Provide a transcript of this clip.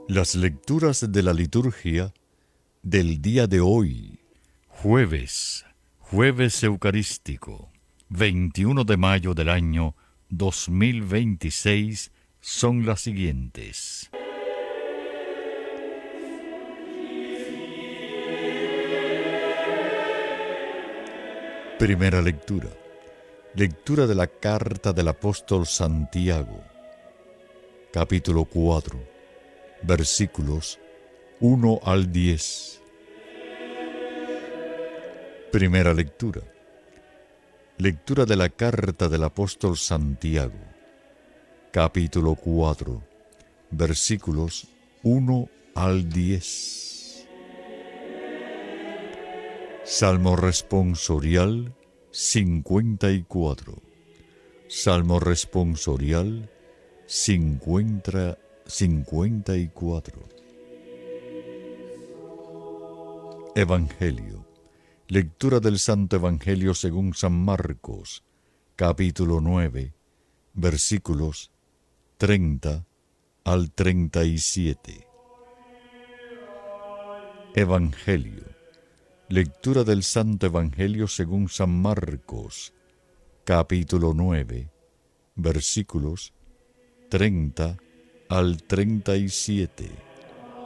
Las lecturas de la liturgia del día de hoy, jueves eucarístico, 21 de mayo del año 2026, son las siguientes. Primera lectura. Lectura de la carta del apóstol Santiago, capítulo 4, versículos 1 al 10. Primera lectura. Lectura de la carta del apóstol Santiago, capítulo 4, versículos 1 al 10. Salmo responsorial 54. Salmo responsorial 54. Evangelio. Lectura del Santo Evangelio según San Marcos, capítulo 9, versículos 30 al 37. Evangelio. Lectura del Santo Evangelio según San Marcos, capítulo 9, versículos 30 al 37.